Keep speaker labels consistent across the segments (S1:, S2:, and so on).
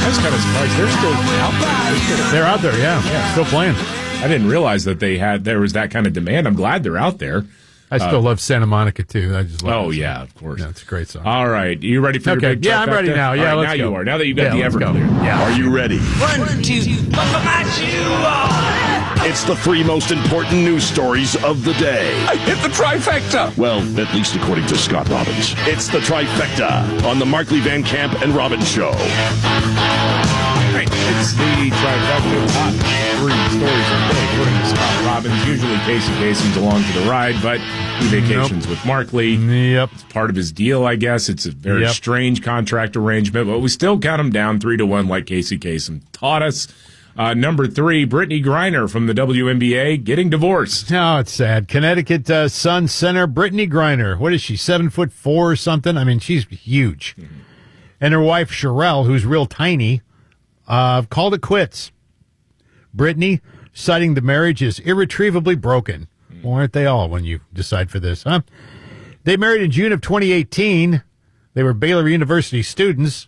S1: I was kind of surprised they're still out there.
S2: They're out there, yeah. Still playing.
S1: I didn't realize that there was that kind of demand. I'm glad they're out there.
S2: I still love Santa Monica, too. I just love it.
S1: Yeah, of course.
S2: Yeah, it's a great song.
S1: All right. You ready for your big
S2: Yeah, I'm ready now. Yeah,
S1: right,
S2: let's
S1: now
S2: go.
S1: you are. Now that you've got the Everclear.
S2: Yeah.
S3: Are you ready?
S4: 1, 2, buckle my shoe on.
S3: It's the 3 most important news stories of the day.
S4: I hit the trifecta.
S3: Well, at least according to Scott Robbins. It's the trifecta on the Markley, Van Camp, and Robbins Show.
S1: Right. It's the trifecta top 3 stories of the day, according to Scott Robbins. Usually Casey Kasem's along for the ride, but he vacations with Markley.
S2: Yep.
S1: It's part of his deal, I guess. It's a very strange contract arrangement, but we still count him down 3-1 like Casey Kasem taught us. Number 3, Brittany Griner from the WNBA getting divorced.
S2: No, it's sad. Connecticut Sun center Brittany Griner. What is she, 7'4" or something? I mean, she's huge. Mm-hmm. And her wife, Sherelle, who's real tiny, called it quits. Brittany, citing the marriage is irretrievably broken. Well, aren't they all when you decide for this, huh? They married in June of 2018. They were Baylor University students.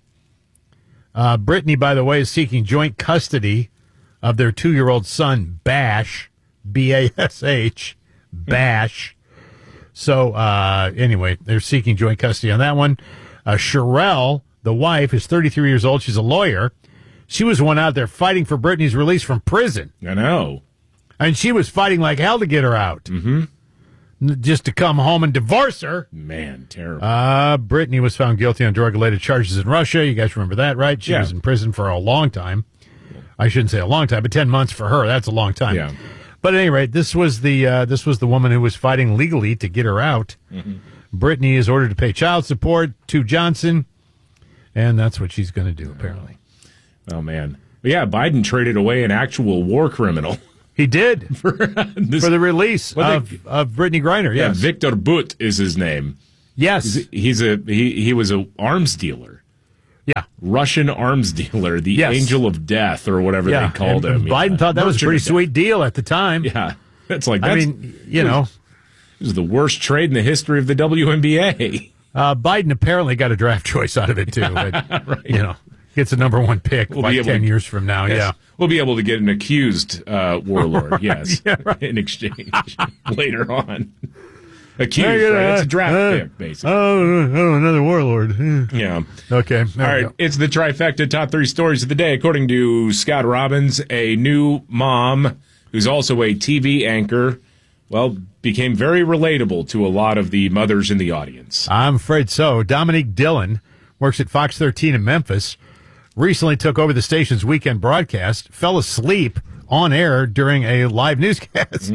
S2: Brittany, by the way, is seeking joint custody of their 2-year-old son, Bash, B-A-S-H, Bash. So, anyway, they're seeking joint custody on that one. Sherelle, the wife, is 33 years old. She's a lawyer. She was one out there fighting for Brittany's release from prison.
S1: I know.
S2: And she was fighting like hell to get her out.
S1: Mm-hmm.
S2: Just to come home and divorce her.
S1: Man, terrible.
S2: Brittany was found guilty on drug-related charges in Russia. You guys remember that, right? She was in prison for a long time. I shouldn't say a long time, but 10 months for her. That's a long time.
S1: Yeah.
S2: But at any rate, this was the woman who was fighting legally to get her out. Mm-hmm. Brittany is ordered to pay child support to Johnson, and that's what she's going to do, apparently.
S1: Oh, man. But yeah, Biden traded away an actual war criminal.
S2: He did for the release of Brittany Griner. Yes,
S1: Victor Bout is his name.
S2: Yes,
S1: he was an arms dealer.
S2: Yeah,
S1: Russian arms dealer, the Angel of Death or whatever they called him.
S2: Biden thought that was a pretty sweet deal at the time.
S1: Yeah, it's like
S2: I mean, it
S1: was the worst trade in the history of the WNBA.
S2: Biden apparently got a draft choice out of it too. But,
S1: right.
S2: Gets a number 1 pick 10 years from now.
S1: Yes,
S2: yeah,
S1: we'll be able to get an accused warlord. Yes,
S2: right.
S1: In exchange later on. Accused, right? It's a draft pick, basically.
S2: Oh, another warlord.
S1: Yeah.
S2: Okay.
S1: All right. It's the trifecta top 3 stories of the day, according to Scott Robbins, a new mom who's also a TV anchor. Well, became very relatable to a lot of the mothers in the audience.
S2: I'm afraid so. Dominique Dillon works at Fox 13 in Memphis. Recently took over the station's weekend broadcast, fell asleep on air during a live newscast,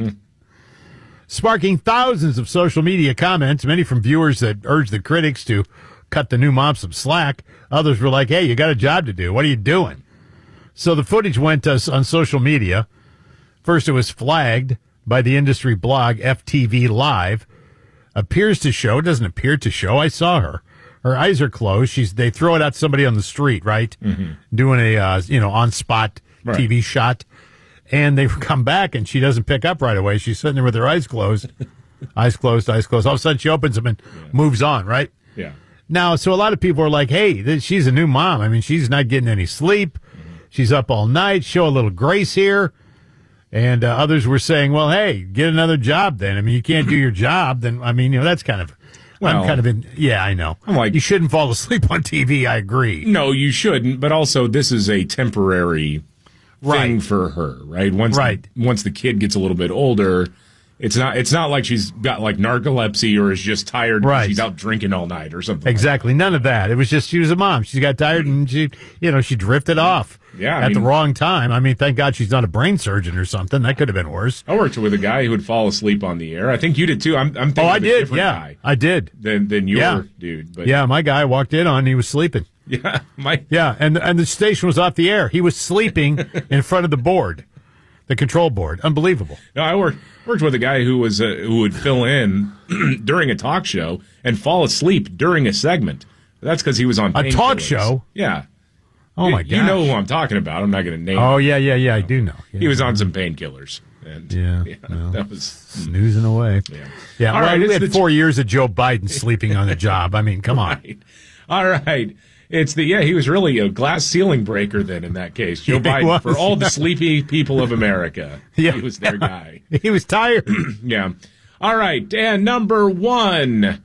S2: sparking thousands of social media comments, many from viewers that urged the critics to cut the new mom some slack. Others were like, hey, you got a job to do. What are you doing? So the footage went on social media. First, it was flagged by the industry blog FTV Live. Appears to show, doesn't appear to show. I saw her. Her eyes are closed. They throw it at somebody on the street, right? Mm-hmm. Doing a, on-spot TV shot. And they come back, and she doesn't pick up right away. She's sitting there with her eyes closed. Eyes closed. All of a sudden, she opens them and moves on, right?
S1: Yeah.
S2: Now, so a lot of people are like, hey, she's a new mom. I mean, she's not getting any sleep. Mm-hmm. She's up all night. Show a little grace here. And others were saying, well, hey, get another job then. I mean, you can't do your job. Then, I mean, that's kind of... Well, I'm kind of in. Yeah, I know.
S1: I'm like,
S2: you shouldn't fall asleep on TV. I agree.
S1: No, you shouldn't. But also, this is a temporary thing for her, right? Once the kid gets a little bit older, it's not like she's got like narcolepsy or is just tired. Right. She's out drinking all night or something.
S2: Exactly. None of that. It was just she was a mom. She got tired and she drifted off.
S1: Yeah,
S2: at the wrong time. I mean, thank God she's not a brain surgeon or something. That could have been worse.
S1: I worked with a guy who would fall asleep on the air. I think you did too. I'm thinking
S2: I
S1: of a
S2: did.
S1: different guy.
S2: I did.
S1: Than your dude. But
S2: yeah, my guy walked in on. He was sleeping.
S1: Yeah,
S2: and the station was off the air. He was sleeping in front of the board, the control board. Unbelievable.
S1: No, I worked with a guy who would fill in during a talk show and fall asleep during a segment. That's because he was on
S2: a talk show.
S1: Yeah.
S2: Oh, my God.
S1: You know who I'm talking about. I'm not going to name him.
S2: Oh, yeah, I do know. Yeah.
S1: He was on some painkillers. And
S2: well,
S1: that was
S2: snoozing away.
S1: Yeah.
S2: All right, we had 4 years of Joe Biden sleeping on the job. I mean, come on.
S1: Right. All right. he was really a glass ceiling breaker then in that case. Joe Biden, for all the sleepy people of America. He was their guy.
S2: He was tired.
S1: Yeah. All right, and number one. It's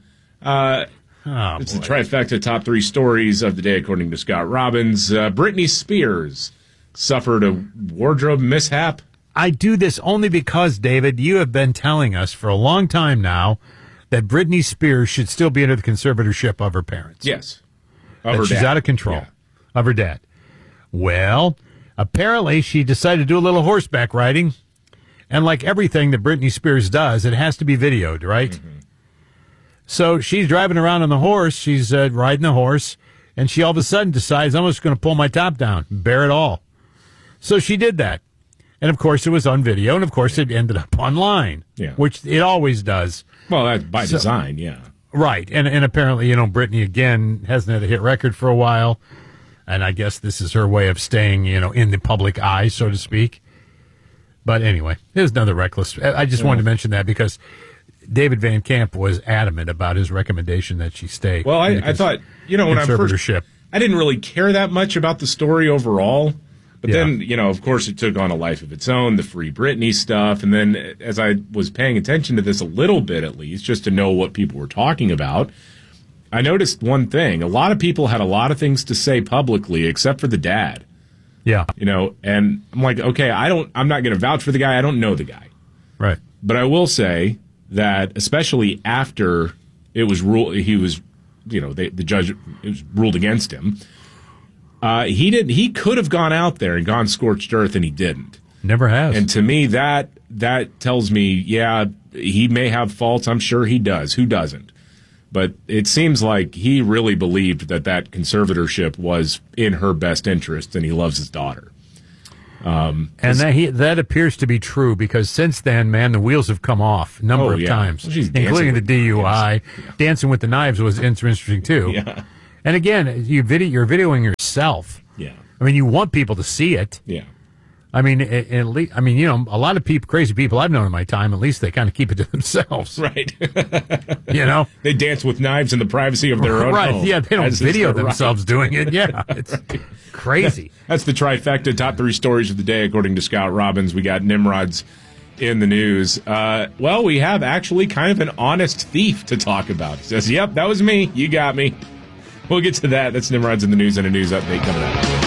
S1: the trifecta top 3 stories of the day, according to Scott Robbins. Britney Spears suffered a wardrobe mishap.
S2: I do this only because, David, you have been telling us for a long time now that Britney Spears should still be under the conservatorship of her parents.
S1: Yes.
S2: That she's out of control of her dad. Well, apparently she decided to do a little horseback riding. And like everything that Britney Spears does, it has to be videoed, right? Mm-hmm. So she's driving around on the horse. She's riding the horse. And she all of a sudden decides, I'm just going to pull my top down, bare it all. So she did that. And, of course, it was on video. And, of course, it ended up online, which it always does.
S1: Well, that's by design,
S2: Right. And apparently, Britney, again, hasn't had a hit record for a while. And I guess this is her way of staying, in the public eye, so to speak. But anyway, it was another reckless. I just wanted to mention that because David Van Camp was adamant about his recommendation that she stay.
S1: Well, I thought, when I didn't really care that much about the story overall. But then, of course, it took on a life of its own, the Free Britney stuff. And then as I was paying attention to this a little bit, at least, just to know what people were talking about, I noticed one thing. A lot of people had a lot of things to say publicly, except for the dad.
S2: Yeah.
S1: And I'm like, okay, I'm not going to vouch for the guy. I don't know the guy.
S2: Right.
S1: But I will say that, especially after it was ruled, the judge, it was ruled against him. He could have gone out there and gone scorched earth, and he didn't.
S2: Never has.
S1: And to me, that tells me, he may have faults. I'm sure he does. Who doesn't? But it seems like he really believed that conservatorship was in her best interest, and he loves his daughter.
S2: And that appears to be true because since then, man, the wheels have come off a number of times, including the DUI. Dancing with the Knives was interesting too.
S1: Yeah.
S2: And again, you're videoing yourself.
S1: Yeah.
S2: I mean, you want people to see it.
S1: Yeah.
S2: I mean, at least, a lot of crazy people I've known in my time, at least they kind of keep it to themselves.
S1: Right.
S2: They
S1: dance with knives in the privacy of their own home.
S2: Right, yeah, they don't video themselves doing it. Yeah, it's crazy.
S1: That's the trifecta, top 3 stories of the day, according to Scott Robbins. We got Nimrod's in the news. Well, we have actually kind of an honest thief to talk about. He says, yep, that was me. You got me. We'll get to that. That's Nimrod's in the news and a news update coming up.